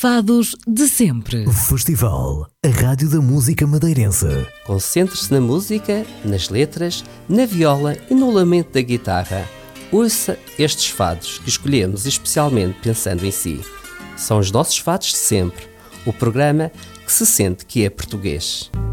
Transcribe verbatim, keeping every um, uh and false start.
fados de sempre. Festival, a rádio da música madeirense. Concentre-se na música, nas letras, na viola e no lamento da guitarra. Ouça estes fados que escolhemos especialmente pensando em si. São os nossos fados de sempre, o programa que se sente que é português.